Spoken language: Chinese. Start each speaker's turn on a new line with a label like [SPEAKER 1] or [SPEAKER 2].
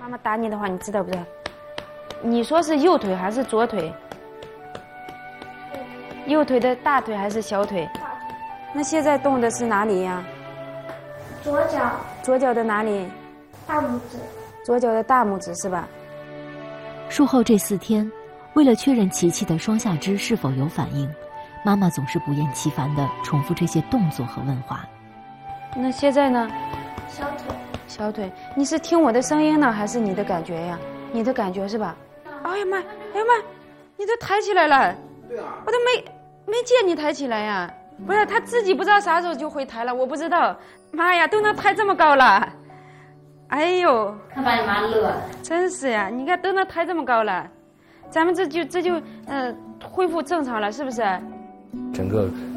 [SPEAKER 1] 妈打你的话，你知道不知道？你说是右腿还是左腿？右腿的大腿还是小腿？
[SPEAKER 2] 大腿。
[SPEAKER 1] 那现在动的是哪里呀？
[SPEAKER 2] 左脚。
[SPEAKER 1] 左脚的哪里？
[SPEAKER 2] 大拇指。
[SPEAKER 1] 左脚的大拇指是吧？
[SPEAKER 3] 术后这4天，为了确认琪琪的双下肢是否有反应，妈妈总是不厌其烦地重复这些动作和问话。
[SPEAKER 1] 那现在呢？
[SPEAKER 2] 小腿。
[SPEAKER 1] 小腿，你是听我的声音呢，还是你的感觉呀？你的感觉是吧？哎呀妈，哎呀妈，你都抬起来了。
[SPEAKER 4] 对啊。
[SPEAKER 1] 我都没见你抬起来呀。不是，他自己不知道啥时候就会抬了，我不知道。妈呀，都能抬这么高了。哎呦，
[SPEAKER 5] 看把你妈乐了。
[SPEAKER 1] 真是呀，你看都能抬这么高了，咱们这就恢复正常了，是不是？
[SPEAKER 4] 整个